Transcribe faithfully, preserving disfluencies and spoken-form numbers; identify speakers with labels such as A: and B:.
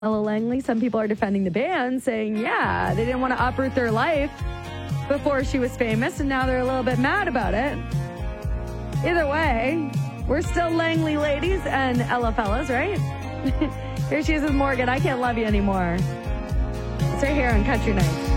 A: Ella Langley. Some people are defending the band, saying, yeah, they didn't want to uproot their life before she was famous, and now they're a little bit mad about it. Either way, we're still Langley ladies and Ella fellas, right? Here she is with Morgan. I Can't Love You Anymore. It's right here on Country Night.